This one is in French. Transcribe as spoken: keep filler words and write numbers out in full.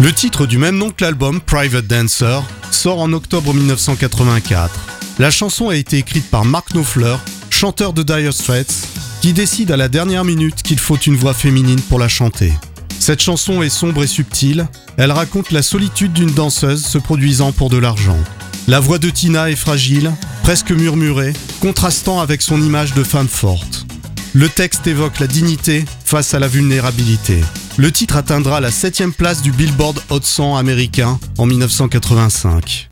Le titre du même nom que l'album, Private Dancer, sort en octobre mille neuf cent quatre-vingt-quatre. La chanson a été écrite par Mark Knopfler, chanteur de Dire Straits, qui décide à la dernière minute qu'il faut une voix féminine pour la chanter. Cette chanson est sombre et subtile, elle raconte la solitude d'une danseuse se produisant pour de l'argent. La voix de Tina est fragile, presque murmurée, contrastant avec son image de femme forte. Le texte évoque la dignité face à la vulnérabilité. Le titre atteindra la septième place du Billboard Hot cent américain en mille neuf cent quatre-vingt-cinq.